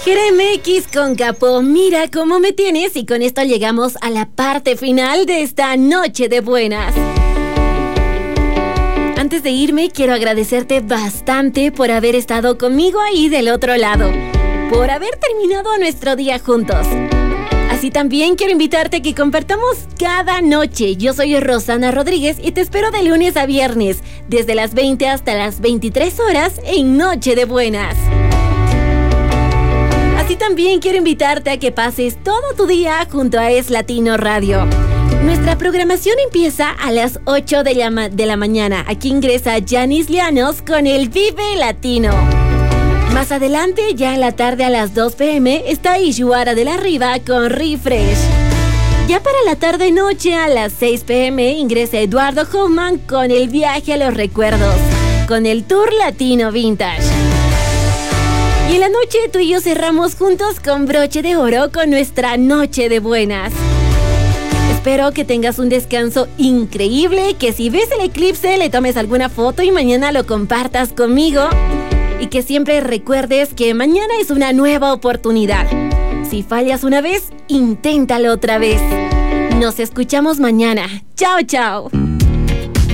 Jeremx con Capo, mira cómo me tienes, y con esto llegamos a la parte final de esta noche de buenas. Antes de irme, quiero agradecerte bastante por haber estado conmigo ahí del otro lado, por haber terminado nuestro día juntos. Así también quiero invitarte a que compartamos cada noche. Yo soy Rosana Rodríguez y te espero de lunes a viernes, desde las 20 hasta las 23 horas en Noche de Buenas. Así también quiero invitarte a que pases todo tu día junto a Es Latino Radio. Nuestra programación empieza a las 8 de la mañana. Aquí ingresa Yanis Llanos con el Vive Latino. Más adelante, ya en la tarde a las 2 p.m, está Ishuara de la Riva con Refresh. Ya para la tarde-noche a las 6 p.m, ingresa Eduardo Hoffman con el Viaje a los Recuerdos, con el Tour Latino Vintage. Y en la noche tú y yo cerramos juntos con broche de oro con nuestra Noche de Buenas. Espero que tengas un descanso increíble, que si ves el eclipse le tomes alguna foto y mañana lo compartas conmigo. Y que siempre recuerdes que mañana es una nueva oportunidad. Si fallas una vez, inténtalo otra vez. Nos escuchamos mañana. Chao, chao.